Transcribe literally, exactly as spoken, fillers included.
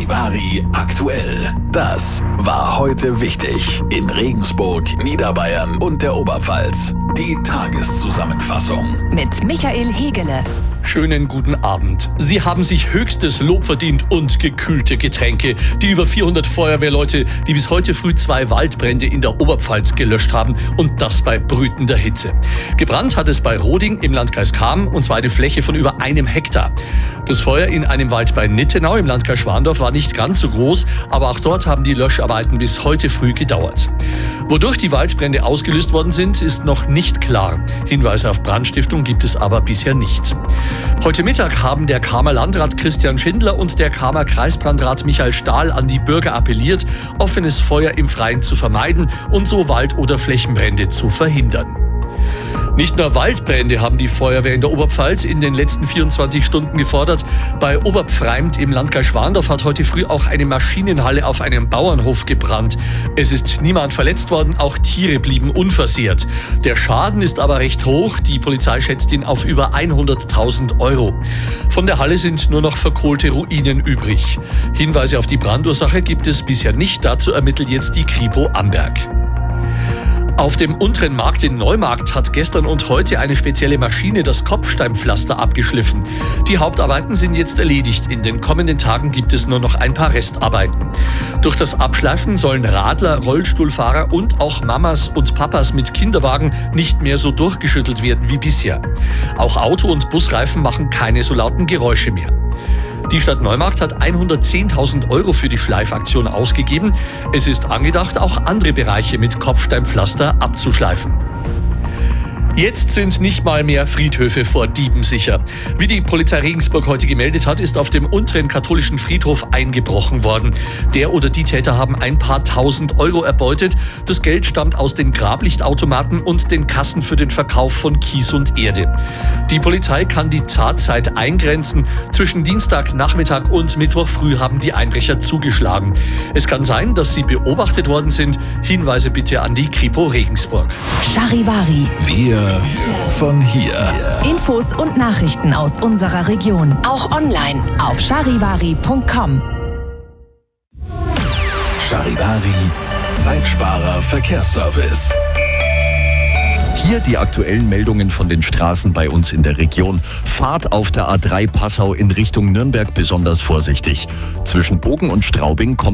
Charivari aktuell. Das war heute wichtig in Regensburg, Niederbayern und der Oberpfalz. Die Tageszusammenfassung mit Michael Hegele. Schönen guten Abend. Sie haben sich höchstes Lob verdient und gekühlte Getränke. Die über vierhundert Feuerwehrleute, die bis heute früh zwei Waldbrände in der Oberpfalz gelöscht haben und das bei brütender Hitze. Gebrannt hat es bei Roding im Landkreis Cham und zwar eine Fläche von über einem Hektar. Das Feuer in einem Wald bei Nittenau im Landkreis Schwandorf war nicht ganz so groß, aber auch dort haben die Löscharbeiten bis heute früh gedauert. Wodurch die Waldbrände ausgelöst worden sind, ist noch nicht klar. Hinweise auf Brandstiftung gibt es aber bisher nicht. Heute Mittag haben der Chamer Landrat Christian Schindler und der Chamer Kreisbrandrat Michael Stahl an die Bürger appelliert, offenes Feuer im Freien zu vermeiden und so Wald- oder Flächenbrände zu verhindern. Nicht nur Waldbrände haben die Feuerwehr in der Oberpfalz in den letzten vierundzwanzig Stunden gefordert. Bei Oberpfreimt im Landkreis Schwandorf hat heute früh auch eine Maschinenhalle auf einem Bauernhof gebrannt. Es ist niemand verletzt worden, auch Tiere blieben unversehrt. Der Schaden ist aber recht hoch, die Polizei schätzt ihn auf über hunderttausend Euro. Von der Halle sind nur noch verkohlte Ruinen übrig. Hinweise auf die Brandursache gibt es bisher nicht, dazu ermittelt jetzt die Kripo Amberg. Auf dem unteren Markt in Neumarkt hat gestern und heute eine spezielle Maschine das Kopfsteinpflaster abgeschliffen. Die Hauptarbeiten sind jetzt erledigt. In den kommenden Tagen gibt es nur noch ein paar Restarbeiten. Durch das Abschleifen sollen Radler, Rollstuhlfahrer und auch Mamas und Papas mit Kinderwagen nicht mehr so durchgeschüttelt werden wie bisher. Auch Auto- und Busreifen machen keine so lauten Geräusche mehr. Die Stadt Neumarkt hat hundertzehntausend Euro für die Schleifaktion ausgegeben. Es ist angedacht, auch andere Bereiche mit Kopfsteinpflaster abzuschleifen. Jetzt sind nicht mal mehr Friedhöfe vor Dieben sicher. Wie die Polizei Regensburg heute gemeldet hat, ist auf dem unteren katholischen Friedhof eingebrochen worden. Der oder die Täter haben ein paar tausend Euro erbeutet. Das Geld stammt aus den Grablichtautomaten und den Kassen für den Verkauf von Kies und Erde. Die Polizei kann die Tatzeit eingrenzen. Zwischen Dienstagnachmittag und Mittwoch früh haben die Einbrecher zugeschlagen. Es kann sein, dass sie beobachtet worden sind. Hinweise bitte an die Kripo Regensburg. Charivari. Wir von hier. Infos und Nachrichten aus unserer Region. Auch online auf charivari punkt com. Charivari, Zeitsparer Verkehrsservice. Hier die aktuellen Meldungen von den Straßen bei uns in der Region. Fahrt auf der A drei Passau in Richtung Nürnberg besonders vorsichtig. Zwischen Bogen und Straubing kommt